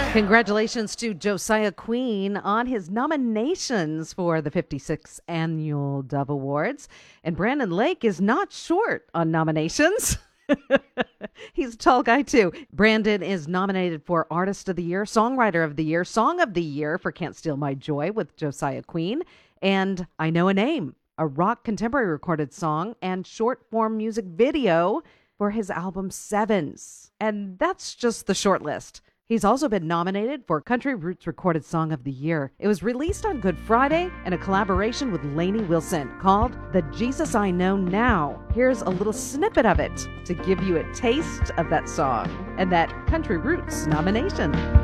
Congratulations to Josiah Queen on his nominations for the 56th Annual Dove Awards. And Brandon Lake is not short on nominations. He's a tall guy, too. Brandon is nominated for Artist of the Year, Songwriter of the Year, Song of the Year for Can't Steal My Joy with Josiah Queen, and I Know a Name, a rock contemporary recorded song and short form music video for his album Sevens. And that's just the short list. He's also been nominated for Country Roots Recorded Song of the Year. It was released on Good Friday in a collaboration with Lainey Wilson called The Jesus I Know Now. Here's a little snippet of it to give you a taste of that song and that Country Roots nomination.